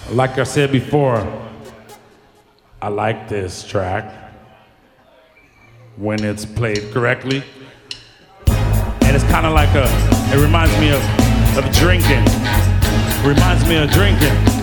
Like I said before, I like this track when it's played correctly. And it's kind of like it reminds me of drinking. Reminds me of drinking.